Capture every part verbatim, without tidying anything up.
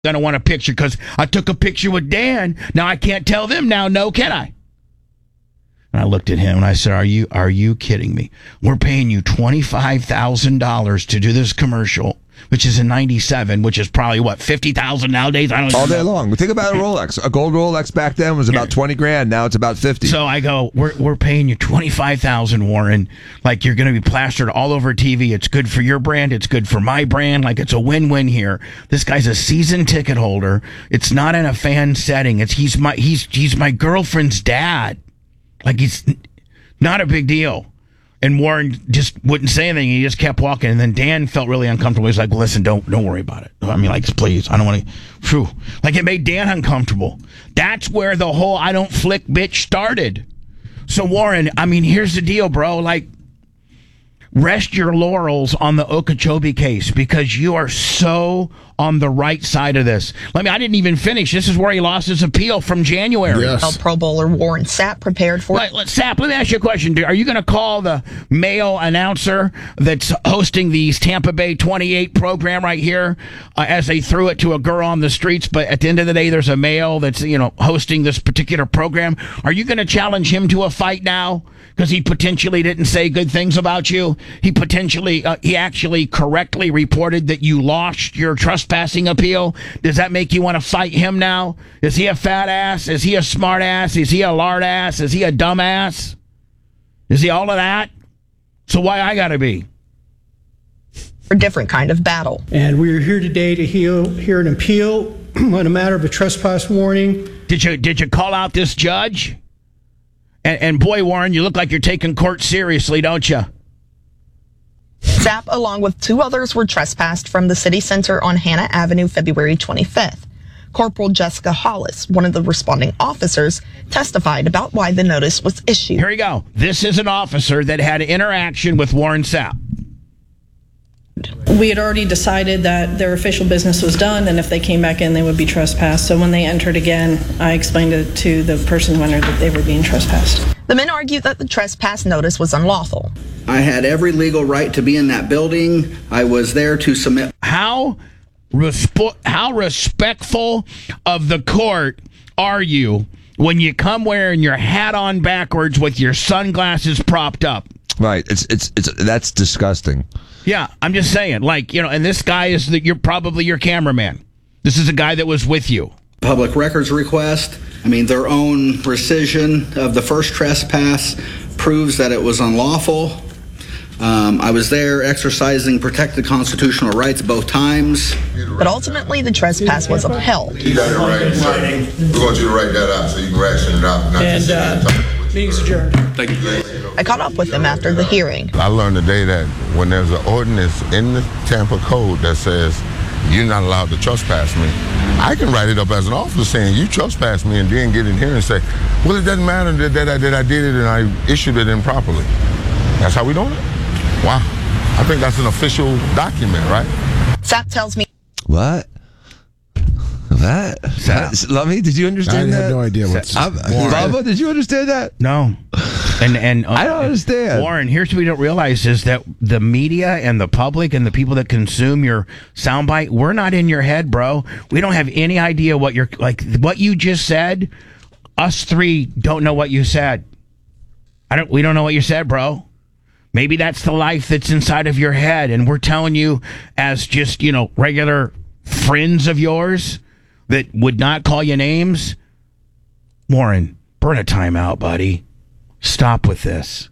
going to want a picture because I took a picture with Dan. Now I can't tell them now, no, can I? And I looked at him and I said, are you are you kidding me? We're paying you twenty-five thousand dollars to do this commercial, which is in ninety-seven, which is probably, what, fifty thousand dollars nowadays? I don't All know. day long. Think about a Rolex. A gold Rolex back then was about twenty grand. Now it's about fifty. So I go, we're we're paying you twenty-five thousand dollars, Warren. Like, you're going to be plastered all over T V. It's good for your brand. It's good for my brand. Like, it's a win-win here. This guy's a season ticket holder. It's not in a fan setting. It's he's my he's he's my girlfriend's dad. Like, he's not a big deal. And Warren just wouldn't say anything. He just kept walking. And then Dan felt really uncomfortable. He's like, listen, don't don't worry about it. I mean, like, please, I don't want to. Phew. Like, it made Dan uncomfortable. That's where the whole I don't flick bitch started. So, Warren, I mean, here's the deal, bro. Like, rest your laurels on the Okeechobee case because you are so on the right side of this. Let me, I didn't even finish. This is where he lost his appeal from January. Yes. Pro Bowler Warren Sapp prepared for... Let, let, Sapp, let me ask you a question. Are you going to call the male announcer that's hosting the Tampa Bay twenty-eight program right here uh, as they threw it to a girl on the streets, but at the end of the day, there's a male that's, you know, hosting this particular program? Are you going to challenge him to a fight now? Because he potentially didn't say good things about you. He potentially, uh, he actually correctly reported that you lost your trespassing appeal. Does that make you want to fight him now? Is he a fat ass? Is he a smart ass? Is he a lard ass? Is he a dumb ass? Is he all of that? So why I gotta be? A different kind of battle. And we are here today to hear, hear an appeal on a matter of a trespass warning. Did you did you call out this judge? And, and boy, Warren, you look like you're taking court seriously, don't you? Sapp, along with two others, were trespassed from the city center on Hannah Avenue February twenty-fifth. Corporal Jessica Hollis, one of the responding officers, testified about why the notice was issued. Here you go. This is an officer that had interaction with Warren Sapp. We had already decided that their official business was done, and if they came back in, they would be trespassed. So when they entered again, I explained it to the person who entered that they were being trespassed. The men argued that the trespass notice was unlawful. I had every legal right to be in that building. I was there to submit. How, resp- how respectful of the court are you when you come wearing your hat on backwards with your sunglasses propped up? Right. It's it's it's that's disgusting. Yeah, I'm just saying, like, you know, and this guy is the, you're probably your cameraman. This is a guy that was with you. Public records request. I mean, their own rescission of the first trespass proves that it was unlawful. Um, I was there exercising protected constitutional rights both times. But ultimately, the trespass was upheld. You got it right, sir. We want you to write that out so you can ration it out. Not And uh, meeting's adjourned. Thank you. I caught up with him after the hearing. I learned today that when there's an ordinance in the Tampa Code that says you're not allowed to trespass me, I can write it up as an officer saying you trespassed me and then get in here and say, well, it doesn't matter that, that, I, that I did it and I issued it improperly. That's how we doing it? Wow. I think that's an official document, right? Sapp tells me. What? What? That, Lummy, did you understand I that? have no idea what's... Bubba, did you understand that? No. And and uh, I don't understand. Warren, here's what we don't realize is that the media and the public and the people that consume your soundbite, we're not in your head, bro. We don't have any idea what you're, like, what you just said. Us three don't know what you said. I don't. We don't know what you said, bro. Maybe that's the life that's inside of your head, and we're telling you as just, you know, regular friends of yours that would not call you names. Warren, burn a timeout, buddy. Stop with this.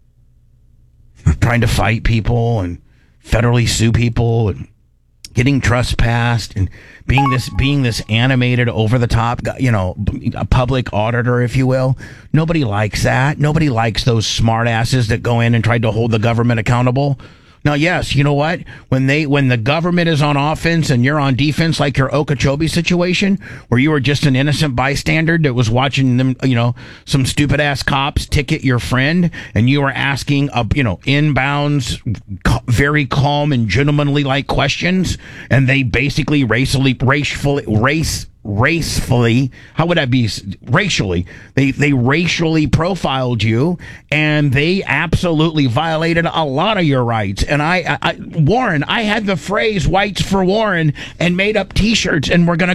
Trying to fight people and federally sue people and getting trespassed and being this being this animated, over the top, you know, a public auditor, if you will. Nobody likes that. Nobody likes those smart asses that go in and try to hold the government accountable. Now, yes, you know what? When they when the government is on offense and you're on defense, like your Okeechobee situation, where you were just an innocent bystander that was watching them, you know, some stupid ass cops ticket your friend, and you were asking, uh, you know, inbounds, very calm and gentlemanly like questions, and they basically racially, racially, race. racefully, how would that be? Racially, they they racially profiled you, and they absolutely violated a lot of your rights. And I, I, I Warren, I had the phrase "Whites for Warren" and made up T-shirts, and we're gonna